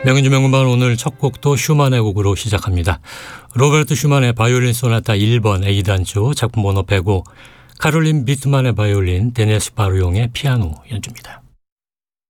명인주 명음반 오늘 첫 곡도 슈만의 곡으로 시작합니다. 로베르토 슈만의 바이올린 소나타 1번 A단조 작품 번호 105, 카롤린 비트만의 바이올린, 데니스 바르용의 피아노 연주입니다.